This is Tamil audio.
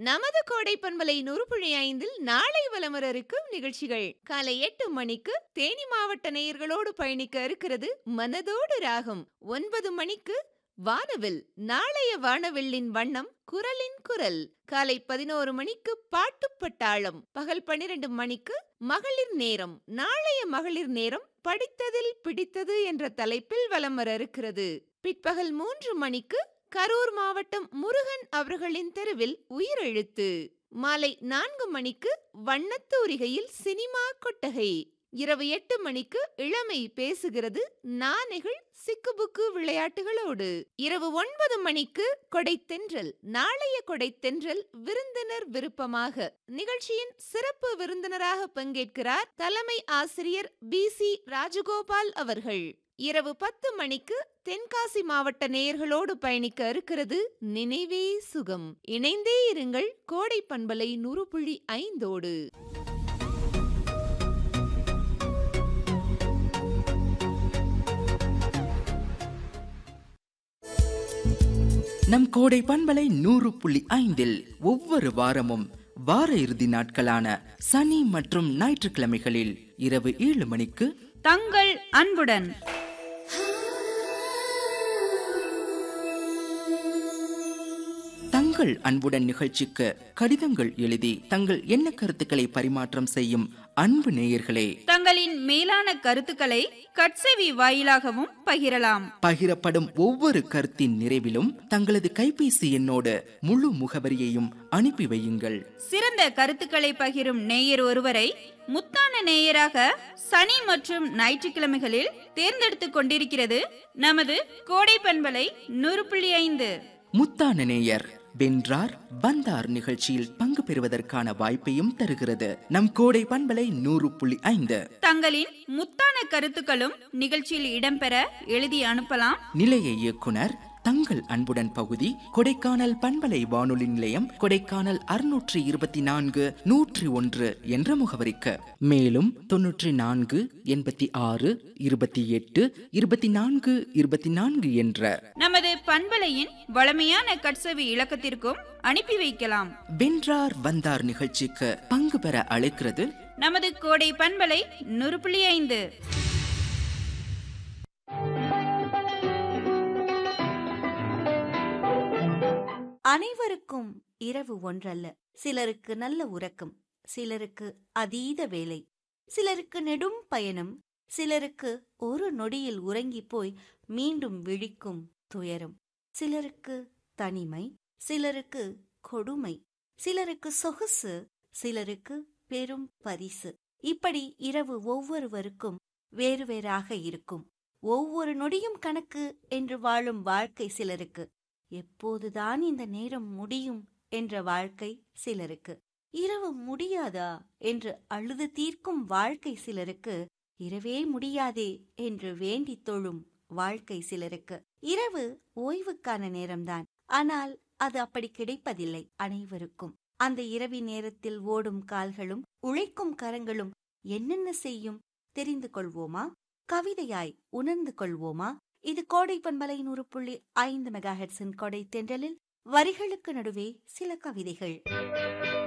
நமது கோடை பண்பலை 100.5 நாளை வலம் வர இருக்கும் நிகழ்ச்சிகள். காலை 8 மணிக்கு தேனி மாவட்ட நேயர்களோடு பயணிக்க இருக்கிறது மனதோடு ராகம். 9 மணிக்கு வானவில். நாளைய வானவில்லின் வண்ணம் குரலின் குரல். காலை 11 மணிக்கு பாட்டு பட்டாளம். பகல் 12 மணிக்கு மகளிர் நேரம். நாளைய மகளிர் நேரம் படித்ததில் பிடித்தது என்ற தலைப்பில் வலம் வர இருக்கிறது. பிற்பகல் 3 மணிக்கு கரூர் மாவட்டம் முருகன் அவர்களின் தெருவில் உயிரெழுத்து. மாலை 4 மணிக்கு வண்ணத்தூரிகையில் சினிமா கொட்டகை. இரவு 8 மணிக்கு இளமை பேசுகிறது நானைகள் சிக்குபுக்கு விளையாட்டுகளோடு. இரவு 9 மணிக்கு கொடைத்தென்றல். நாளைய கொடைத்தென்றல் விருந்தினர் விருப்பமாக. நிகழ்ச்சியின் சிறப்பு விருந்தினராக பங்கேற்கிறார் தலைமை ஆசிரியர் BC ராஜகோபால் அவர்கள். இரவு 10 மணிக்கு தென்காசி மாவட்ட நேயர்களோடு பயணிக்க இருக்கிறது நினைவே சுகம். இணைந்தே இருங்கள் கோடை பண்பலை 100.5ஓடு. நம் கோடை பண்பலை 100.5 ஒவ்வொரு வாரமும் வார இறுதி நாட்களான சனி மற்றும் ஞாயிற்றுக்கிழமைகளில் இரவு 7 மணிக்கு தங்கள் அன்புடன் தங்கள் அன்புடன் நிகழ்ச்சிக்கு கடிதங்கள் எழுதி தங்கள் எண்ண கருத்துக்களை பரிமாற்றம் செய்யும் அன்பு நேயர்களே, தங்களின் மேலான கருத்துக்களை கட்செவி வாயிலாகவும் பகிரலாம். பகிரப்படும் ஒவ்வொரு கருத்தின் நிறைவிலும் தங்களது கைபேசி எண்ணோடு முழு முகவரியையும் அனுப்பி வையுங்கள். சிறந்த கருத்துக்களை பகிரும் நேயர் ஒருவரை முத்தான நேயராக சனி மற்றும் ஞாயிற்றுக்கிழமைகளில் தேர்ந்தெடுத்துக் கொண்டிருக்கிறது நமது கோடை பண்பலை 100.5. முத்தான நேயர் வென்றார் வந்தார் நிகழ்ச்சியில் பங்கு பெறுவதற்கான வாய்ப்பையும் தருகிறது நம் கோடை பண்பலை 100.5. தங்களின் முத்தான கருத்துக்களும் நிகழ்ச்சியில் இடம்பெற எழுதி அனுப்பலாம். நிலைய இயக்குனர் தங்கள் அன்புடன் பகுதி, கொடைக்கானல் பண்பலை வானொலி நிலையம், கொடைக்கானல் 624 101 என்ற முகவரிக்கு. மேலும் 94 86 28 24 24 என்ற நமது பண்பலையின் வளமையான கட்செவி இலக்கத்திற்கும் அனுப்பி வைக்கலாம். வென்றார் வந்தார் நிகழ்ச்சிக்கு பங்கு பெற அழைக்கிறது நமது கோடை பண்பலை 100.5. அனைவருக்கும் இரவு ஒன்றல்ல. சிலருக்கு நல்ல உறக்கம், சிலருக்கு அதீத வேலை, சிலருக்கு நெடும் பயணம், சிலருக்கு ஒரு நொடியில் உறங்கி போய் மீண்டும் விழிக்கும் துயரம், சிலருக்கு தனிமை, சிலருக்கு கொடுமை, சிலருக்கு சொகுசு, சிலருக்கு பெரும் பரிசு. இப்படி இரவு ஒவ்வொருவருக்கும் வேறு வேறாக இருக்கும். ஒவ்வொரு நொடியும் கணக்கு என்று வாழும் வாழ்க்கை சிலருக்கு. எப்போதுதான் இந்த நேரம் முடியும் என்ற வாழ்க்கை சிலருக்கு. இரவு முடியாதா என்று அழுது தீர்க்கும் வாழ்க்கை சிலருக்கு. இரவே முடியாதே என்று வேண்டி தொழும் வாழ்க்கை சிலருக்கு. இரவு ஓய்வுக்கான நேரம்தான், ஆனால் அது அப்படி கிடைப்பதில்லை அனைவருக்கும். அந்த இரவி நேரத்தில் ஓடும் கால்களும் உழைக்கும் கரங்களும் என்னென்ன செய்யும் தெரிந்து கொள்வோமா? கவிதையாய் உணர்ந்து கொள்வோமா? இது கோடை பண்பலை 100.5 மெகாஹெர்ட்ஸின் கொடை தென்றலில் வரிகளுக்கு நடுவே சில கவிதைகள்.